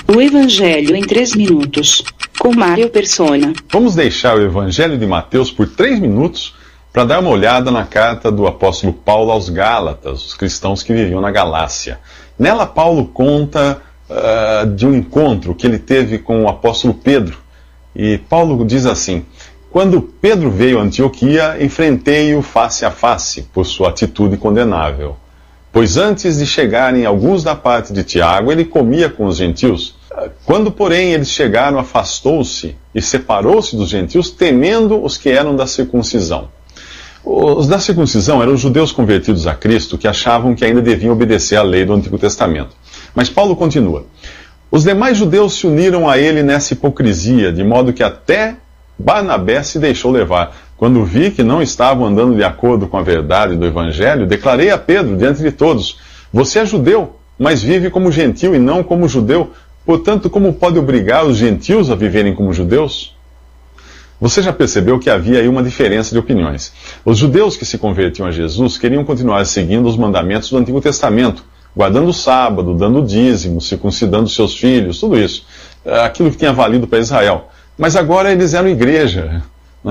O Evangelho em 3 minutos, com Mário Persona. Vamos deixar o Evangelho de Mateus por 3 minutos para dar uma olhada na carta do apóstolo Paulo aos Gálatas, os cristãos que viviam na Galácia. Nela, Paulo conta de um encontro que ele teve com o apóstolo Pedro. E Paulo diz assim: quando Pedro veio a Antioquia, enfrentei-o face a face por sua atitude condenável. Pois antes de chegarem alguns da parte de Tiago, ele comia com os gentios. Quando, porém, eles chegaram, afastou-se e separou-se dos gentios, temendo os que eram da circuncisão. Os da circuncisão eram os judeus convertidos a Cristo, que achavam que ainda deviam obedecer à lei do Antigo Testamento. Mas Paulo continua: os demais judeus se uniram a ele nessa hipocrisia, de modo que até Barnabé se deixou levar. Quando vi que não estavam andando de acordo com a verdade do Evangelho, declarei a Pedro diante de todos: você é judeu, mas vive como gentil e não como judeu. Portanto, como pode obrigar os gentios a viverem como judeus? Você já percebeu que havia aí uma diferença de opiniões. Os judeus que se convertiam a Jesus queriam continuar seguindo os mandamentos do Antigo Testamento, guardando o sábado, dando o dízimo, circuncidando seus filhos, tudo isso. Aquilo que tinha valido para Israel. Mas agora eles eram igreja.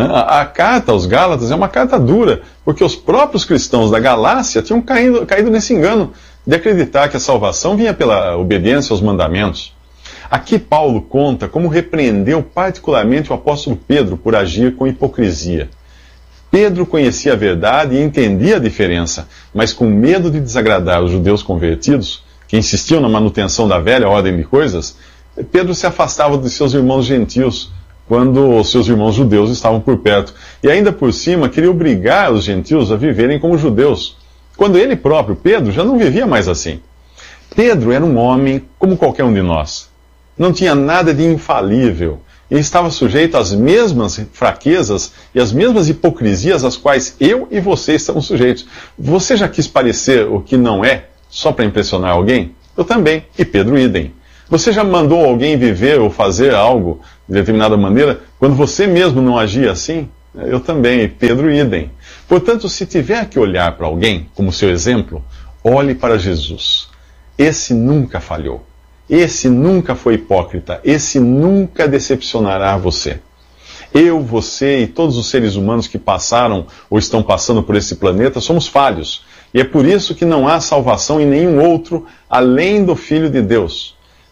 A carta aos Gálatas é uma carta dura, porque os próprios cristãos da Galácia tinham caído nesse engano de acreditar que a salvação vinha pela obediência aos mandamentos. Aqui Paulo conta como repreendeu particularmente o apóstolo Pedro por agir com hipocrisia. Pedro conhecia a verdade e entendia a diferença, mas com medo de desagradar os judeus convertidos, que insistiam na manutenção da velha ordem de coisas, Pedro se afastava de seus irmãos gentios, quando os seus irmãos judeus estavam por perto. E ainda por cima, queria obrigar os gentios a viverem como judeus, quando ele próprio, Pedro, já não vivia mais assim. Pedro era um homem como qualquer um de nós. Não tinha nada de infalível e estava sujeito às mesmas fraquezas e às mesmas hipocrisias às quais eu e você estamos sujeitos. Você já quis parecer o que não é, só para impressionar alguém? Eu também, e Pedro idem. Você já mandou alguém viver ou fazer algo de determinada maneira quando você mesmo não agia assim? Eu também, e Pedro idem. Portanto, se tiver que olhar para alguém como seu exemplo, olhe para Jesus. Esse nunca falhou. Esse nunca foi hipócrita. Esse nunca decepcionará você. Eu, você e todos os seres humanos que passaram ou estão passando por esse planeta somos falhos. E é por isso que não há salvação em nenhum outro além do Filho de Deus.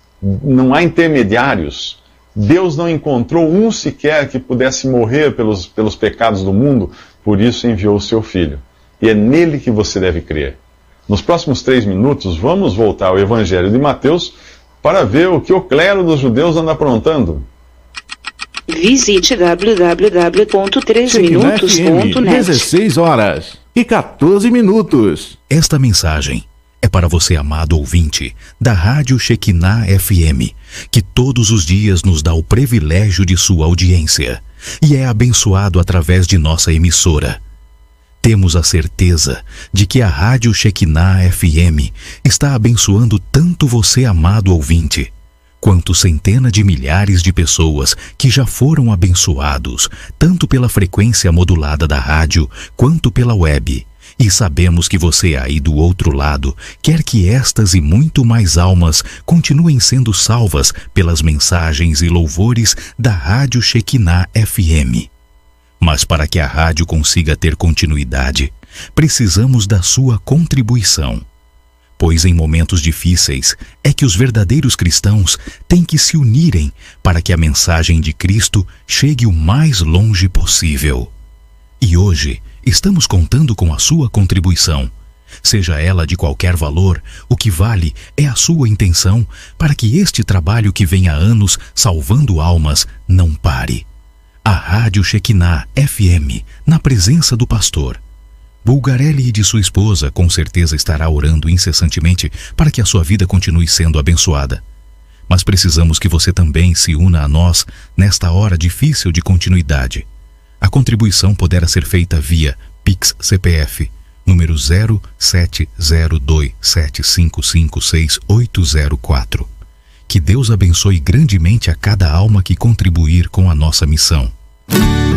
Não há intermediários. Deus não encontrou um sequer que pudesse morrer pelos pecados do mundo, por isso enviou o seu Filho. E é nele que você deve crer. Nos próximos 3 minutos, vamos voltar ao Evangelho de Mateus para ver o que o clero dos judeus anda aprontando. Visite www.3minutos.net. 16 horas e 14 minutos. Esta mensagem é para você, amado ouvinte, da Rádio Shekinah FM, que todos os dias nos dá o privilégio de sua audiência e é abençoado através de nossa emissora. Temos a certeza de que a Rádio Shekinah FM está abençoando tanto você, amado ouvinte, quanto centenas de milhares de pessoas que já foram abençoados, tanto pela frequência modulada da rádio, quanto pela web. E sabemos que você aí do outro lado quer que estas e muito mais almas continuem sendo salvas pelas mensagens e louvores da Rádio Shekinah FM. Mas para que a rádio consiga ter continuidade, precisamos da sua contribuição. Pois em momentos difíceis é que os verdadeiros cristãos têm que se unirem para que a mensagem de Cristo chegue o mais longe possível. E hoje estamos contando com a sua contribuição. Seja ela de qualquer valor, o que vale é a sua intenção para que este trabalho que vem há anos salvando almas não pare. A Rádio Shekinah FM, na presença do pastor Bulgarelli e de sua esposa, com certeza estará orando incessantemente para que a sua vida continue sendo abençoada. Mas precisamos que você também se una a nós nesta hora difícil de continuidade. A contribuição poderá ser feita via Pix CPF, número 070275568804. Que Deus abençoe grandemente a cada alma que contribuir com a nossa missão.